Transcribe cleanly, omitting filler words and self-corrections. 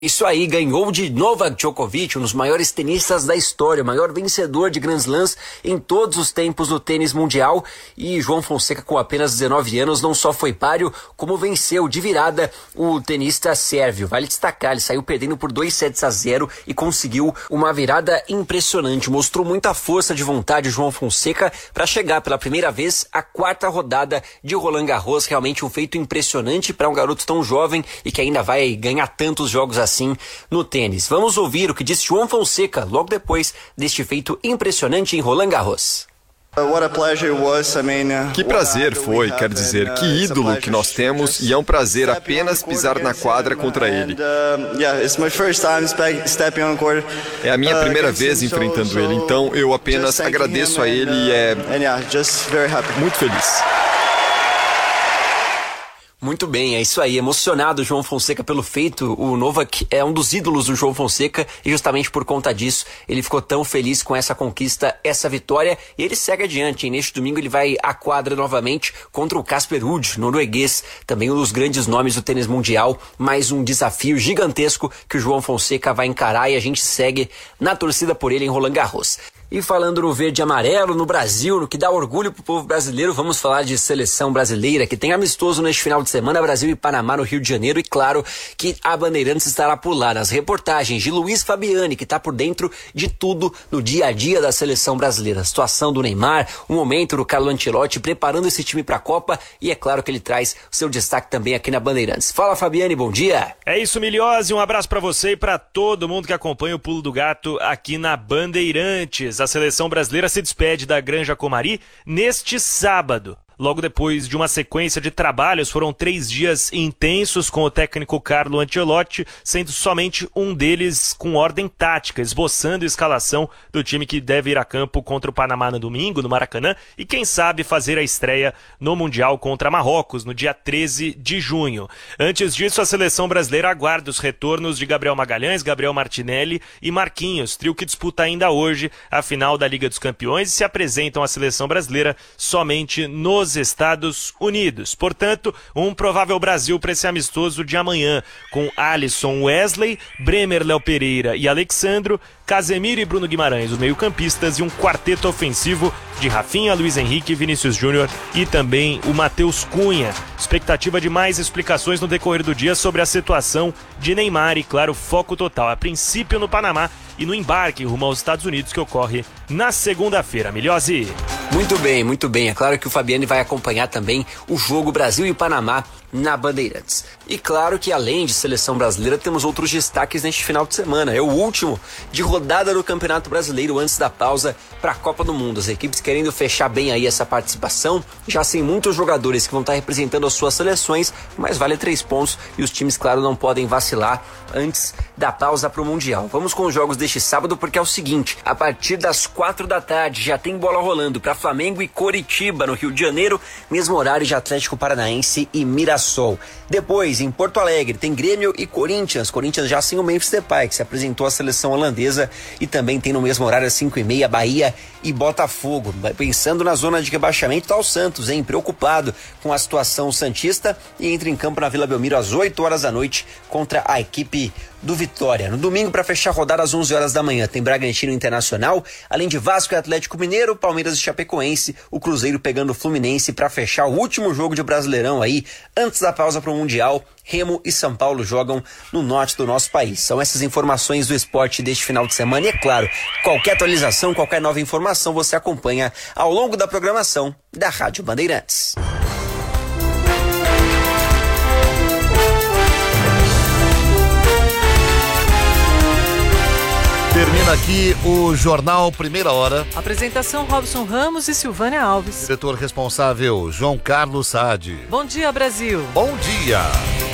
Isso aí, ganhou de Novak Djokovic, um dos maiores tenistas da história, o maior vencedor de Grand Slams em todos os tempos do tênis mundial. E João Fonseca, com apenas 19 anos, não só foi páreo, como venceu de virada o tenista sérvio. Vale destacar, ele saiu perdendo por 2-0 e conseguiu uma virada impressionante. Mostrou muita força de vontade João Fonseca para chegar pela primeira vez à quarta rodada de Roland Garros. Realmente um feito impressionante para um garoto tão jovem e que ainda vai ganhar tantos jogos assim no tênis. Vamos ouvir o que disse João Fonseca logo depois deste feito impressionante em Roland Garros. Que prazer foi, quer dizer, que ídolo que nós temos, e é um prazer apenas pisar na quadra contra ele. É a minha primeira vez enfrentando ele, então eu apenas agradeço a ele e é muito feliz. Muito bem, é isso aí, emocionado o João Fonseca pelo feito. O Novak é um dos ídolos do João Fonseca e justamente por conta disso ele ficou tão feliz com essa conquista, essa vitória, e ele segue adiante, hein? Neste domingo ele vai à quadra novamente contra o Casper Ruud, norueguês, também um dos grandes nomes do tênis mundial. Mais um desafio gigantesco que o João Fonseca vai encarar e a gente segue na torcida por ele em Roland Garros. E falando no verde e amarelo, no Brasil, no que dá orgulho pro povo brasileiro, vamos falar de seleção brasileira, que tem amistoso neste final de semana, Brasil e Panamá no Rio de Janeiro, e claro que a Bandeirantes estará por lá, nas reportagens de Luiz Fabiani, que está por dentro de tudo no dia a dia da seleção brasileira. A situação do Neymar, o momento do Carlo Ancelotti preparando esse time para a Copa, e é claro que ele traz o seu destaque também aqui na Bandeirantes. Fala, Fabiani, bom dia! É isso, Miliose, um abraço para você e para todo mundo que acompanha o Pulo do Gato aqui na Bandeirantes. A seleção brasileira se despede da Granja Comari neste sábado. Logo depois de uma sequência de trabalhos, foram 3 dias intensos com o técnico Carlo Ancelotti, sendo somente um deles com ordem tática, esboçando a escalação do time que deve ir a campo contra o Panamá no domingo, no Maracanã, e quem sabe fazer a estreia no Mundial contra Marrocos, no dia 13 de junho. Antes disso, a seleção brasileira aguarda os retornos de Gabriel Magalhães, Gabriel Martinelli e Marquinhos, trio que disputa ainda hoje a final da Liga dos Campeões e se apresentam à seleção brasileira somente nos Estados Unidos. Portanto, um provável Brasil para esse amistoso de amanhã, com Alisson, Wesley, Bremer, Léo Pereira e Alexandro, Casemiro e Bruno Guimarães, os meio-campistas, e um quarteto ofensivo de Rafinha, Luiz Henrique, Vinícius Júnior e também o Matheus Cunha. Expectativa de mais explicações no decorrer do dia sobre a situação de Neymar e, claro, foco total, a princípio no Panamá e no embarque rumo aos Estados Unidos, que ocorre na segunda-feira. Milhose. Muito bem, muito bem. É claro que o Fabiani vai acompanhar também o jogo Brasil e Panamá na Bandeirantes. E claro que além de seleção brasileira, temos outros destaques neste final de semana. É o último de rodada do Campeonato Brasileiro antes da pausa para a Copa do Mundo. As equipes querendo fechar bem aí essa participação, já sem muitos jogadores que vão estar representando as suas seleções, mas vale 3 pontos e os times, claro, não podem vacilar antes da pausa para o Mundial. Vamos com os jogos deste sábado, porque é o seguinte: a partir das 4 da tarde já tem bola rolando para Flamengo e Coritiba no Rio de Janeiro, mesmo horário de Atlético Paranaense e Mirassol. Depois, em Porto Alegre, tem Grêmio e Corinthians já sem o Memphis Depay, que se apresentou à seleção holandesa, e também tem no mesmo horário às 5h30 Bahia e Botafogo. Pensando na zona de rebaixamento, tá o Santos, hein? Preocupado com a situação santista, e entra em campo na Vila Belmiro às 8 horas da noite contra a equipe do Vitória. No domingo, para fechar a rodada às 11 horas da manhã, tem Bragantino Internacional, além de Vasco e Atlético Mineiro, Palmeiras e Chapecoense, o Cruzeiro pegando o Fluminense para fechar o último jogo de Brasileirão aí, antes da pausa para o Mundial. Remo e São Paulo jogam no norte do nosso país. São essas informações do esporte deste final de semana, e é claro, qualquer atualização, qualquer nova informação você acompanha ao longo da programação da Rádio Bandeirantes. Termina aqui o Jornal Primeira Hora. Apresentação: Robson Ramos e Silvânia Alves. Diretor responsável: João Carlos Saad. Bom dia, Brasil. Bom dia.